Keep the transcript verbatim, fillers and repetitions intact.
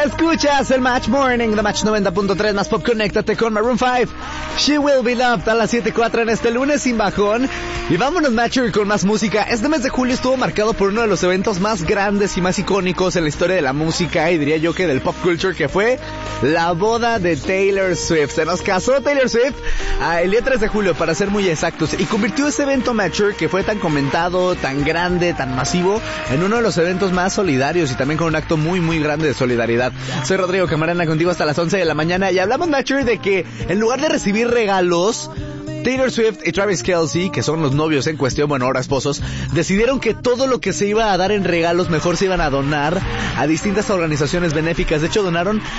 Escuchas el Match Morning, The Match noventa punto tres más pop. Conéctate con Maroon cinco. She Will Be Loved a las siete cuatro en este lunes sin bajón. Y vámonos, Matcher, con más música. Este mes de julio estuvo marcado por uno de los eventos más grandes y más icónicos en la historia de la música y diría yo que del pop culture, que fue la boda de Taylor Swift. Se nos casó Taylor Swift ah, el día tres de julio, para ser muy exactos, y convirtió ese evento, Matcher, que fue tan comentado, tan grande, tan masivo, en uno de los eventos más solidarios y también con un acto muy muy grande de solidaridad. Soy Rodrigo Camarena, contigo hasta las once de la mañana, y hablamos, Matcher, de que en lugar de recibir regalos, Taylor Swift y Travis Kelce, que son los novios en cuestión, bueno, ahora esposos, decidieron que todo lo que se iba a dar en regalos mejor se iban a donar a distintas organizaciones benéficas. De hecho, donaron